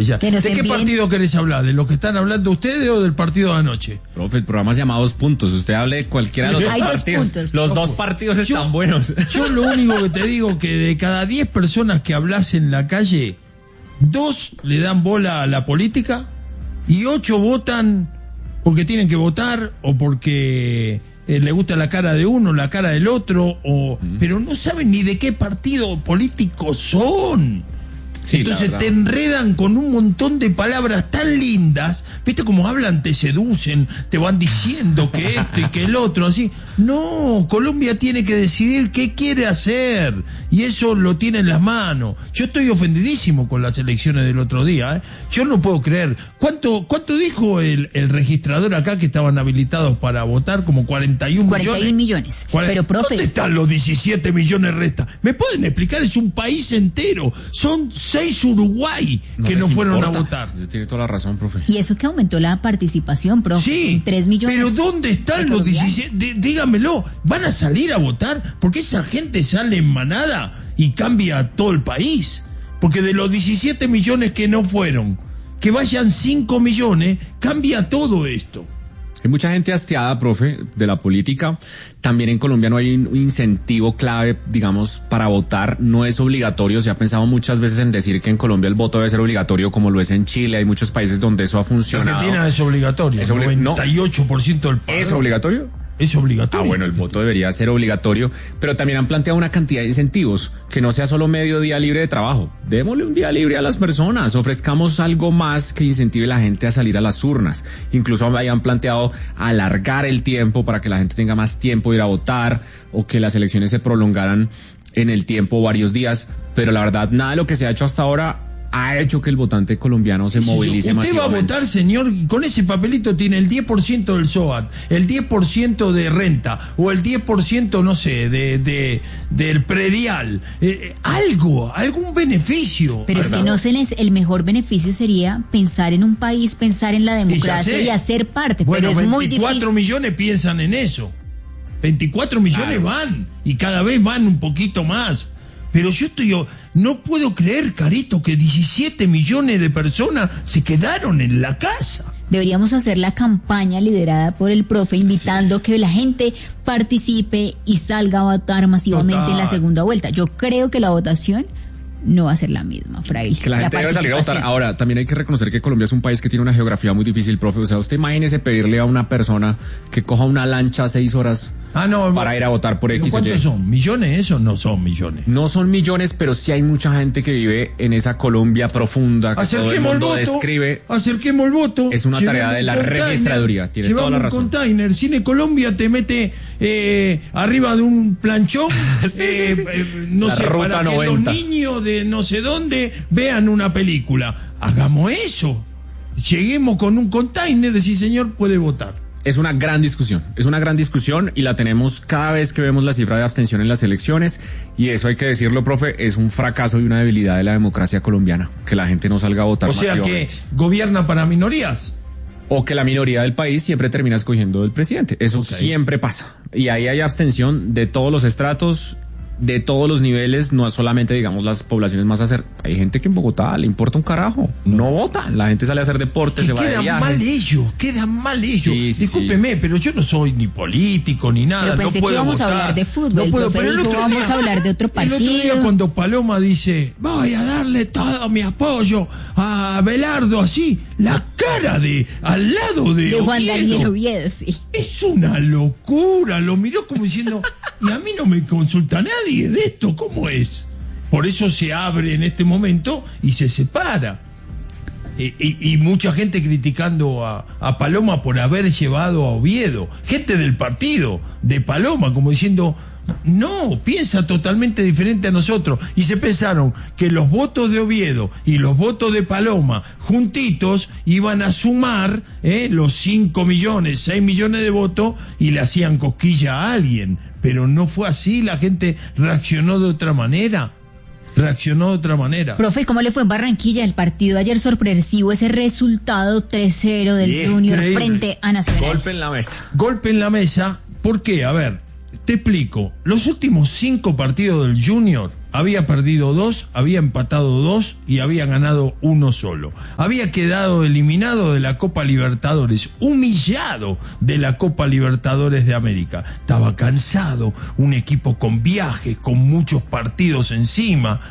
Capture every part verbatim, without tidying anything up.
ya. ¿De qué envíen... partido querés hablar? ¿De lo que están hablando ustedes o del partido de anoche? Profe, el programa se llama Dos Puntos. Usted hable de cualquiera de los dos Hay partidos. Dos puntos. Los Ojo. dos partidos yo, están buenos. Yo lo único que te digo que de cada diez personas que hablas en la calle, dos le dan bola a la política y ocho votan porque tienen que votar o porque eh, le gusta la cara de uno, la cara del otro, o mm. pero no saben ni de qué partido político son. Sí, entonces te enredan con un montón de palabras tan lindas, viste cómo hablan, te seducen, te van diciendo que esto y que el otro, así. No, Colombia tiene que decidir qué quiere hacer y eso lo tiene en las manos. Yo estoy ofendidísimo con las elecciones del otro día, ¿eh? Yo no puedo creer. ¿Cuánto cuánto dijo el, el registrador acá que estaban habilitados para votar? Como cuarenta y un millones. cuarenta y un millones. Pero, profe, ¿dónde están los diecisiete millones resta? ¿Me pueden explicar? Es un país entero. Son seis Uruguay que no, no fueron importa. a votar. Usted tiene toda la razón, profe. Y eso que aumentó la participación, profe. Sí, tres millones. Pero ¿dónde están los diecisiete? D- dígamelo, ¿van a salir a votar? Porque esa gente sale en manada y cambia todo el país. Porque de los diecisiete millones que no fueron, que vayan cinco millones, cambia todo esto. Hay mucha gente hastiada, profe, de la política. También en Colombia no hay un incentivo clave, digamos, para votar. No es obligatorio. Se ha pensado muchas veces en decir que en Colombia el voto debe ser obligatorio, como lo es en Chile. Hay muchos países donde eso ha funcionado. Argentina es obligatorio. Es obli- noventa y ocho por ciento del padrón. ¿Es obligatorio? Es obligatorio. Ah, bueno, el voto debería ser obligatorio, pero también han planteado una cantidad de incentivos, que no sea solo medio día libre de trabajo. Démosle un día libre a las personas, ofrezcamos algo más que incentive a la gente a salir a las urnas. Incluso hayan planteado alargar el tiempo para que la gente tenga más tiempo de ir a votar, o que las elecciones se prolongaran en el tiempo varios días, pero la verdad, nada de lo que se ha hecho hasta ahora ha hecho que el votante colombiano se movilice masivamente. Usted va a votar, señor, y con ese papelito tiene el diez por ciento del SOAT, el diez por ciento de renta, o el diez por ciento, no sé, de, de del predial. Eh, algo, algún beneficio. Pero ¿verdad? Es que no se les, el mejor beneficio sería pensar en un país, pensar en la democracia y, y hacer parte, bueno, pero es muy difícil. veinticuatro millones piensan en eso. veinticuatro millones claro. van, y cada vez van un poquito más. Pero yo estoy, no puedo creer, Carito, que diecisiete millones de personas se quedaron en la casa. Deberíamos hacer la campaña liderada por el profe, invitando sí. que la gente participe y salga a votar masivamente Total. en la segunda vuelta. Yo creo que la votación no va a ser la misma, Fraile. Que la, la gente debe salir a votar. Ahora, también hay que reconocer que Colombia es un país que tiene una geografía muy difícil, profe. O sea, usted imagínese pedirle a una persona que coja una lancha seis horas ah, no, para ir a votar por X o Y. ¿Cuántos son? ¿Millones? Eso no son millones. No son millones, pero sí hay mucha gente que vive en esa Colombia profunda que acerquemos todo el mundo el voto, describe. Acerquemos el voto. Es una tarea de la registraduría. Tiene toda la razón. Un container. Cine Colombia te mete eh, arriba de un planchón. sí, eh, sí, sí. Eh, no la sé, ruta para noventa. Que los niños de no sé dónde vean una película. Hagamos eso. Lleguemos con un container y sí, señor, puede votar. Es una gran discusión, es una gran discusión y la tenemos cada vez que vemos la cifra de abstención en las elecciones, y eso hay que decirlo, profe, es un fracaso y una debilidad de la democracia colombiana, que la gente no salga a votar. O sea masivamente. Que gobierna para minorías. O que la minoría del país siempre termina escogiendo el presidente, eso okay. siempre pasa, y ahí hay abstención de todos los estratos, de todos los niveles, no es solamente, digamos, las poblaciones más acer... Hay gente que en Bogotá le importa un carajo, no vota, la gente sale a hacer deporte, que se va de viaje. Quedan mal ellos, quedan mal ellos. Sí, sí, Discúlpeme, sí. pero yo no soy ni político ni nada. Pero pensé no puedo que íbamos votar, a hablar de fútbol, no puedo, pero dijo, vamos día, a hablar de otro partido. El otro día cuando Paloma dice, voy a darle todo mi apoyo a Belardo, así, la cara de, al lado de De Juan Daniel Oviedo, sí. Es una locura, lo miró como diciendo, y a mí no me consulta nadie de esto, ¿cómo es? Por eso se abre en este momento y se separa. Y, y, y mucha gente criticando a, a Paloma por haber llevado a Oviedo. Gente del partido de Paloma, como diciendo, no, piensa totalmente diferente a nosotros. Y se pensaron que los votos de Oviedo y los votos de Paloma juntitos iban a sumar eh, los cinco millones, seis millones de votos y le hacían cosquilla a alguien. Pero no fue así, la gente reaccionó de otra manera. Reaccionó de otra manera. Profe, ¿cómo le fue en Barranquilla el partido ayer sorpresivo, ese resultado tres cero del Bien, Junior increíble. Frente a Nacional? Golpe en la mesa. Golpe en la mesa, ¿por qué? A ver, te explico. Los últimos cinco partidos del Junior había perdido dos, había empatado dos y había ganado uno solo. Había quedado eliminado de la Copa Libertadores, humillado de la Copa Libertadores de América. Estaba cansado, un equipo con viajes, con muchos partidos encima.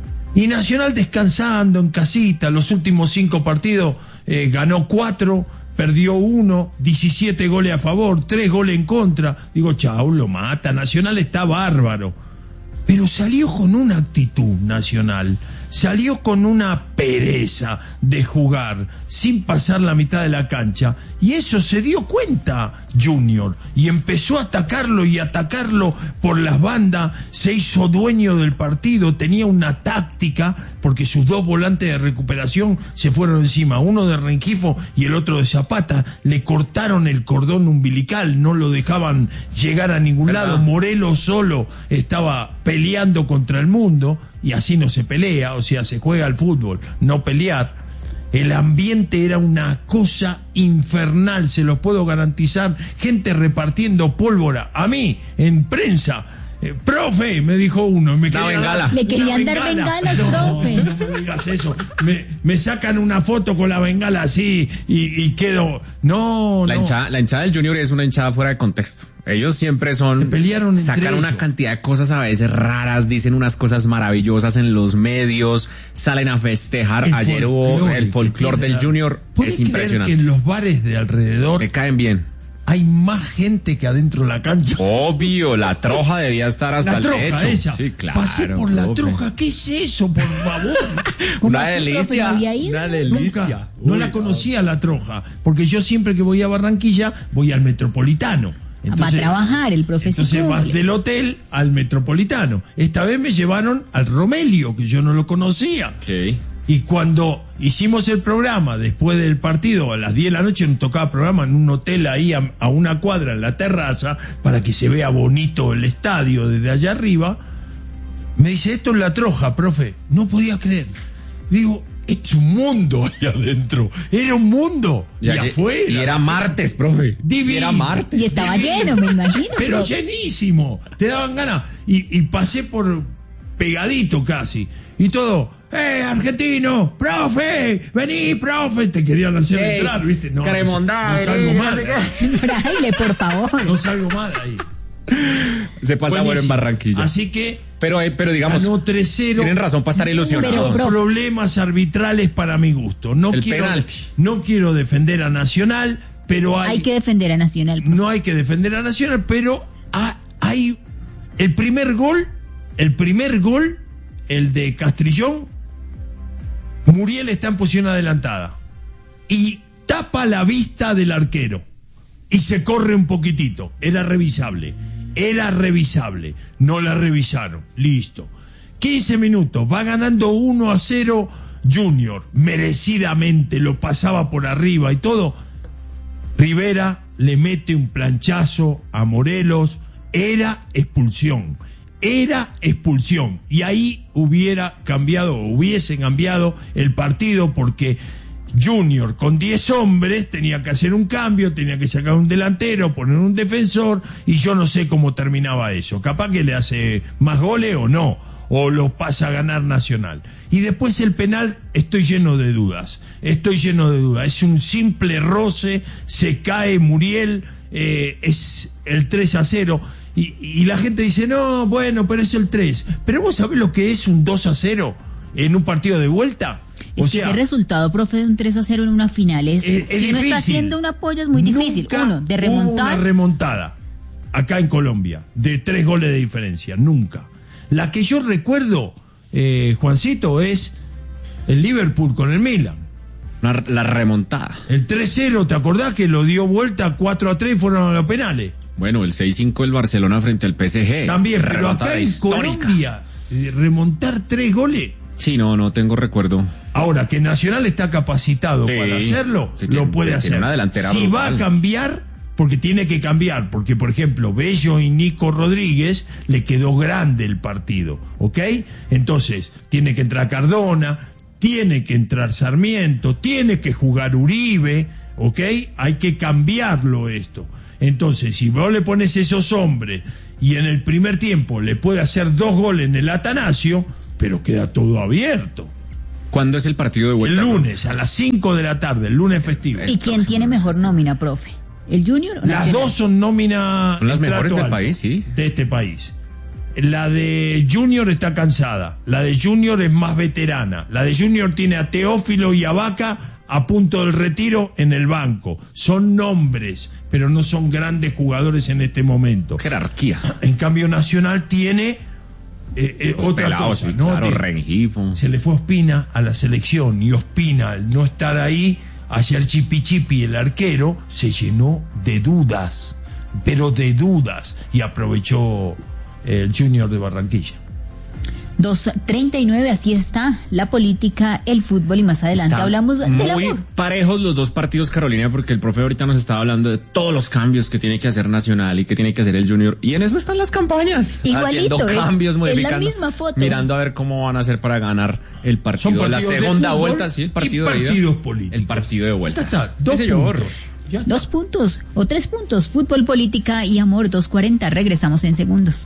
Y Nacional descansando en casita, los últimos cinco partidos eh, ganó cuatro, perdió uno, diecisiete goles a favor, tres goles en contra. Digo, chau, lo mata, Nacional está bárbaro. Pero salió con una actitud Nacional, salió con una pereza de jugar, sin pasar la mitad de la cancha, y eso se dio cuenta Junior, y empezó a atacarlo y atacarlo por las bandas, se hizo dueño del partido, tenía una táctica, porque sus dos volantes de recuperación se fueron encima, uno de Rengifo y el otro de Zapata, le cortaron el cordón umbilical, no lo dejaban llegar a ningún ¿verdad? Lado, Morelos solo estaba peleando contra el mundo, y así no se pelea, o sea, se juega al fútbol, no pelear. El ambiente era una cosa infernal, se lo puedo garantizar. Gente repartiendo pólvora. A mí, en prensa, eh, profe, me dijo uno. Me quería bengala. Dar, Le querían dar bengalas, no, profe. No me digas eso. Me, me sacan una foto con la bengala así y, y quedo... No, la no. Hinchada, la hinchada del Junior es una hinchada fuera de contexto. Ellos siempre son... Se pelearon entre sacan una ellos. cantidad de cosas a veces raras, dicen unas cosas maravillosas en los medios, salen a festejar. El Ayer hubo el folclore del la... Junior, es impresionante. Que en los bares de alrededor... Me caen bien. Hay más gente que adentro de la cancha. Obvio, la troja debía estar hasta la el troja, techo. Esa. Sí, claro. Pasé por la profe. troja. ¿Qué es eso, por favor? Una delicia. ¿No una delicia. Nunca, no Uy, la conocía la troja, porque yo siempre que voy a Barranquilla voy al Metropolitano. Entonces, va a trabajar el profesor. Entonces vas del hotel al Metropolitano. Esta vez me llevaron al Romelio, que yo no lo conocía. Okay. Y cuando hicimos el programa, después del partido, a las diez de la noche nos tocaba programa en un hotel ahí a, a una cuadra en la terraza, para que se vea bonito el estadio desde allá arriba, me dice, esto es la troja, profe. No podía creer. Digo, es un mundo ahí adentro. Era un mundo. Y, y afuera. Y era martes, profe. Divino. Y era martes. Y estaba lleno, me imagino. Pero profe. llenísimo. Te daban ganas. Y, y pasé por pegadito casi. Y todo... ¡Eh, argentino! ¡Profe! ¡Vení, profe! Te querían hacer hey, entrar, ¿viste? No, Cremondá, no, no salgo más. Fraile, por favor. No salgo más de ahí. Se pasa bueno en Barranquilla. Así que... Pero, pero digamos, ganó tres cero. Tienen razón para estar ilusionados. Pero, problemas arbitrales para mi gusto. No el quiero, penalti. No quiero defender a Nacional, pero hay... Hay que defender a Nacional. Profe. No hay que defender a Nacional, pero hay... El primer gol, el primer gol, el de Castrillón, Muriel está en posición adelantada y tapa la vista del arquero y se corre un poquitito. Era revisable, era revisable. No la revisaron. Listo. quince minutos, va ganando uno a cero Junior, merecidamente, lo pasaba por arriba y todo. Rivera le mete un planchazo a Morelos. Era expulsión. Era expulsión, y ahí hubiera cambiado, hubiese cambiado el partido, porque Junior con diez hombres tenía que hacer un cambio, tenía que sacar un delantero, poner un defensor, y yo no sé cómo terminaba eso. Capaz que le hace más goles o no, o lo pasa a ganar Nacional. Y después el penal, estoy lleno de dudas, estoy lleno de dudas. Es un simple roce, se cae Muriel, eh, es el tres a cero. Y, y la gente dice, no, bueno, pero es el tres. Pero vos sabés lo que es un dos a cero en un partido de vuelta. Es o que sea, ese resultado, profe, de un tres a cero en una final es, es, es si uno está haciendo un apoyo es muy difícil. Nunca Uno, de hubo remontar. una remontada acá en Colombia de tres goles de diferencia, nunca. La que yo recuerdo, eh, Juancito, es el Liverpool con el Milan. La, la remontada. El tres cero, ¿te acordás que lo dio vuelta cuatro a tres y fueron a los penales? Bueno, el seis cinco el Barcelona frente al P S G. También, pero acá en histórica. Colombia, eh, remontar tres goles. Sí, no, no tengo recuerdo. Ahora, que Nacional está capacitado sí, para hacerlo, sí, lo puede hacer. Una delantera si brutal. Va a cambiar, porque tiene que cambiar, porque por ejemplo, Bello y Nico Rodríguez le quedó grande el partido, ¿ok? Entonces, tiene que entrar Cardona, tiene que entrar Sarmiento, tiene que jugar Uribe, ¿ok? Hay que cambiarlo esto. Entonces, si vos le pones esos hombres y en el primer tiempo le puede hacer dos goles en el Atanasio, pero queda todo abierto. ¿Cuándo es el partido de vuelta? El lunes, a las cinco de la tarde, el lunes festivo. ¿Y quién tiene mejor nómina, profe? ¿El Junior o Las Nacional? dos son nómina Son las mejores estrato del alto, país, sí. de este país. La de Junior está cansada, la de Junior es más veterana. La de Junior tiene a Teófilo y a Vaca a punto del retiro en el banco. Son nombres, pero no son grandes jugadores en este momento. Jerarquía. En cambio, Nacional tiene eh, eh, Los otra pelados, cosa, sí, ¿no? claro, De- Rengifo. se le fue Ospina a la selección y Ospina, al no estar ahí, ayer Chipi Chipi, el arquero, se llenó de dudas, pero de dudas, y aprovechó el Junior de Barranquilla. dos treinta y nueve, así está la política, el fútbol y más adelante Están hablamos del muy amor. parejos los dos partidos, Carolina, porque el profe ahorita nos estaba hablando de todos los cambios que tiene que hacer Nacional y que tiene que hacer el Junior, y en eso están las campañas. Igualito, haciendo es- cambios, es la modificando, misma foto. mirando a ver cómo van a hacer para ganar el partido, la partidos de segunda fútbol vuelta, sí, el partido y de ida, partidos políticos. el partido de vuelta. Ya está, Sí, dos señor. puntos. Ya está. Dos puntos o tres puntos, fútbol, política y amor, dos cuarenta, regresamos en segundos.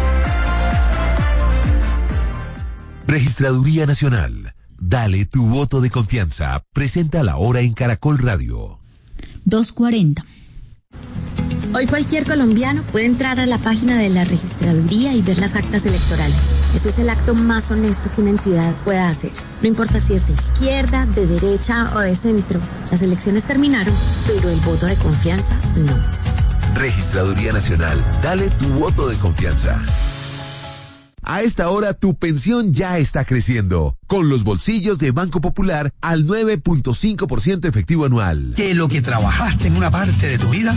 Registraduría Nacional. Dale tu voto de confianza. Presenta la hora en Caracol Radio. dos cuarenta. Hoy cualquier colombiano puede entrar a la página de la registraduría y ver las actas electorales. Eso es el acto más honesto que una entidad pueda hacer. No importa si es de izquierda, de derecha o de centro. Las elecciones terminaron, pero el voto de confianza no. Registraduría Nacional. Dale tu voto de confianza. A esta hora tu pensión ya está creciendo, con los bolsillos de Banco Popular al nueve punto cinco por ciento efectivo anual. Que lo que trabajaste en una parte de tu vida